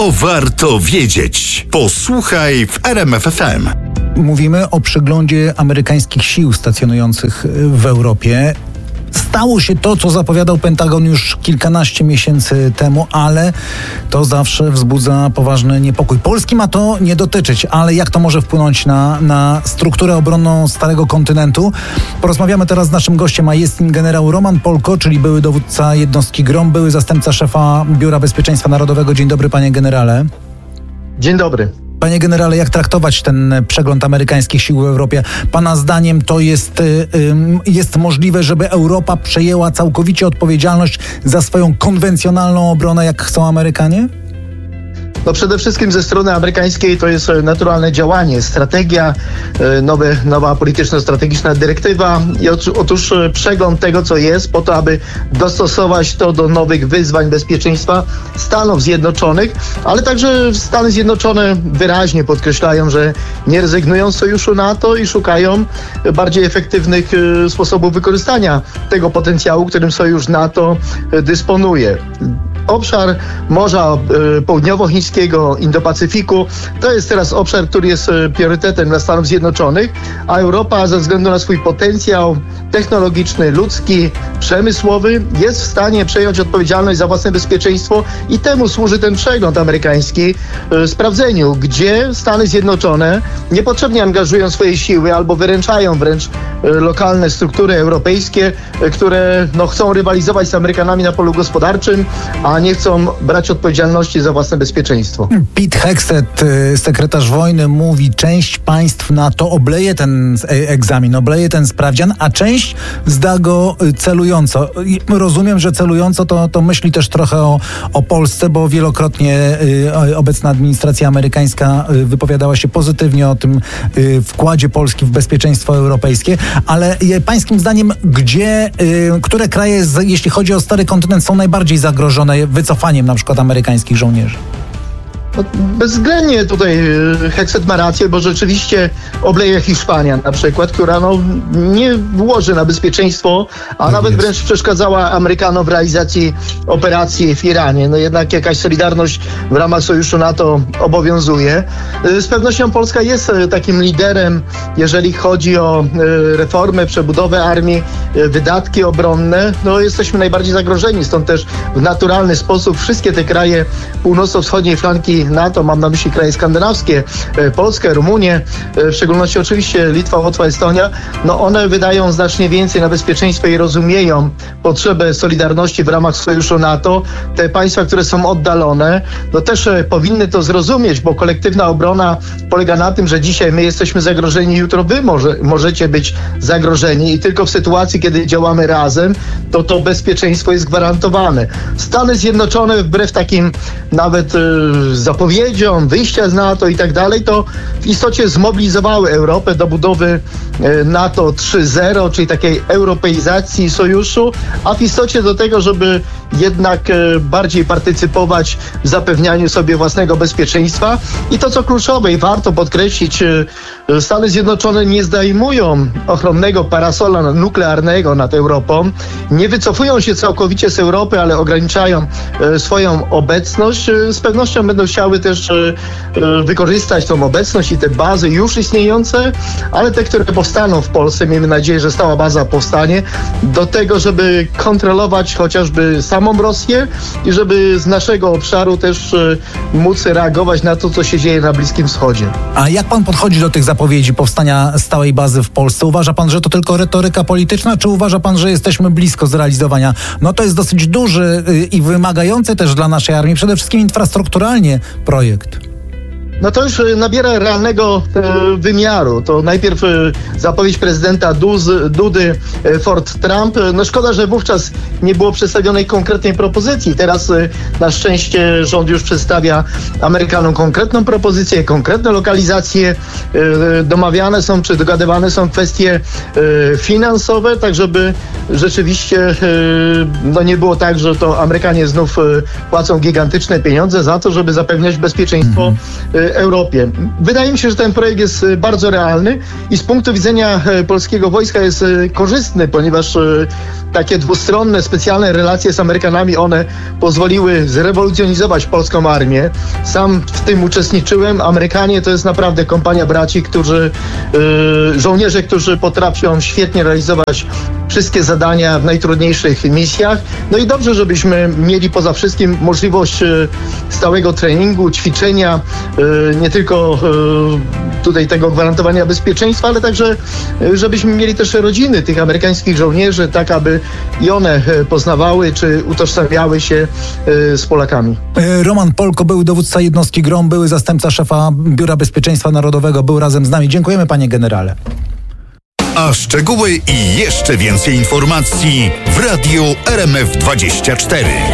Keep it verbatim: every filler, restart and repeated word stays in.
To warto wiedzieć. Posłuchaj w R M F F M. Mówimy o przeglądzie amerykańskich sił stacjonujących w Europie. Stało się to, co zapowiadał Pentagon już kilkanaście miesięcy temu, ale to zawsze wzbudza poważny niepokój. Polski ma to nie dotyczyć, ale jak to może wpłynąć na, na strukturę obronną Starego Kontynentu? Porozmawiamy teraz z naszym gościem, a jest nim generał Roman Polko, czyli były dowódca jednostki GROM, były zastępca szefa Biura Bezpieczeństwa Narodowego. Dzień dobry, panie generale. Dzień dobry. Panie generale, jak traktować ten przegląd amerykańskich sił w Europie? Pana zdaniem to jest, jest możliwe, żeby Europa przejęła całkowicie odpowiedzialność za swoją konwencjonalną obronę, jak chcą Amerykanie? No przede wszystkim ze strony amerykańskiej to jest naturalne działanie, strategia, nowe, nowa polityczno-strategiczna dyrektywa i otóż przegląd tego, co jest, po to, aby dostosować to do nowych wyzwań bezpieczeństwa Stanów Zjednoczonych, ale także Stany Zjednoczone wyraźnie podkreślają, że nie rezygnują z sojuszu NATO i szukają bardziej efektywnych sposobów wykorzystania tego potencjału, którym sojusz NATO dysponuje. Obszar Morza Południowochińskiego, Indo-Pacyfiku to jest teraz obszar, który jest priorytetem dla Stanów Zjednoczonych, a Europa ze względu na swój potencjał technologiczny, ludzki, przemysłowy jest w stanie przejąć odpowiedzialność za własne bezpieczeństwo i temu służy ten przegląd amerykański, sprawdzeniu, gdzie Stany Zjednoczone niepotrzebnie angażują swoje siły albo wyręczają wręcz lokalne struktury europejskie, które no, chcą rywalizować z Amerykanami na polu gospodarczym, a nie chcą brać odpowiedzialności za własne bezpieczeństwo. Pete Hegseth, sekretarz wojny, mówi, część państw NATO obleje ten egzamin, obleje ten sprawdzian, a część zda go celująco. Rozumiem, że celująco to, to myśli też trochę o, o Polsce, bo wielokrotnie y, obecna administracja amerykańska y, wypowiadała się pozytywnie o tym y, wkładzie Polski w bezpieczeństwo europejskie, ale y, pańskim zdaniem, gdzie, y, które kraje, z, jeśli chodzi o Stary Kontynent, są najbardziej zagrożone wycofaniem na przykład amerykańskich żołnierzy? No, bezwzględnie tutaj Hegseth ma rację, bo rzeczywiście obleje Hiszpania na przykład, która no, nie włoży na bezpieczeńststwo, a tak nawet jest. Wręcz przeszkadzała Amerykanom w realizacji operacji w Iranie. No jednak jakaś solidarność w ramach sojuszu NATO obowiązuje. Z pewnością Polska jest takim liderem, jeżeli chodzi o reformę, przebudowę armii, wydatki obronne. No jesteśmy najbardziej zagrożeni, stąd też w naturalny sposób wszystkie te kraje północno-wschodniej flanki NATO, mam na myśli kraje skandynawskie, Polskę, Rumunię, w szczególności oczywiście Litwa, Łotwa, Estonia, no one wydają znacznie więcej na bezpieczeństwo i rozumieją potrzebę solidarności w ramach sojuszu NATO. Te państwa, które są oddalone, no też powinny to zrozumieć, bo kolektywna obrona polega na tym, że dzisiaj my jesteśmy zagrożeni, jutro wy może, możecie być zagrożeni i tylko w sytuacji, kiedy działamy razem, to to bezpieczeństwo jest gwarantowane. Stany Zjednoczone wbrew takim nawet yy, zapowiedziom wyjścia z NATO i tak dalej, to w istocie zmobilizowały Europę do budowy NATO trzy zero, czyli takiej europeizacji sojuszu, a w istocie do tego, żeby jednak bardziej partycypować w zapewnianiu sobie własnego bezpieczeństwa. I to, co kluczowe i warto podkreślić, Stany Zjednoczone nie zdejmują ochronnego parasola nuklearnego nad Europą, nie wycofują się całkowicie z Europy, ale ograniczają swoją obecność. Z pewnością będą chciały też wykorzystać tą obecność i te bazy już istniejące, ale te, które powstaną w Polsce, miejmy nadzieję, że stała baza powstanie, do tego, żeby kontrolować chociażby samą Rosję i żeby z naszego obszaru też móc reagować na to, co się dzieje na Bliskim Wschodzie. A jak pan podchodzi do tych zapowiedzi powstania stałej bazy w Polsce? Uważa pan, że to tylko retoryka polityczna, czy uważa pan, że jesteśmy blisko zrealizowania? No to jest dosyć duży i wymagający też dla naszej armii, przede wszystkim infrastrukturalnie projekt. No to już nabiera realnego e, wymiaru. To najpierw e, zapowiedź prezydenta Duz, Dudy, e, Fort Trump. No szkoda, że wówczas nie było przedstawionej konkretnej propozycji. Teraz e, na szczęście rząd już przedstawia Amerykanom konkretną propozycję, konkretne lokalizacje. E, domawiane są, czy dogadywane są kwestie e, finansowe, tak żeby rzeczywiście e, no nie było tak, że to Amerykanie znów e, płacą gigantyczne pieniądze za to, żeby zapewniać bezpieczeństwo mm-hmm. Europie. Wydaje mi się, że ten projekt jest bardzo realny i z punktu widzenia polskiego wojska jest korzystny, ponieważ takie dwustronne, specjalne relacje z Amerykanami, one pozwoliły zrewolucjonizować polską armię. Sam w tym uczestniczyłem. Amerykanie to jest naprawdę kompania braci, którzy, yy, żołnierze, którzy potrafią świetnie realizować wszystkie zadania w najtrudniejszych misjach. No i dobrze, żebyśmy mieli poza wszystkim możliwość yy, stałego treningu, ćwiczenia, yy, nie tylko yy, tutaj tego gwarantowania bezpieczeństwa, ale także yy, żebyśmy mieli też rodziny tych amerykańskich żołnierzy, tak aby i one poznawały czy utożsamiały się z Polakami. Roman Polko, były dowódca jednostki GROM, były zastępca szefa Biura Bezpieczeństwa Narodowego, był razem z nami. Dziękujemy, panie generale. A szczegóły i jeszcze więcej informacji w Radiu R M F dwadzieścia cztery.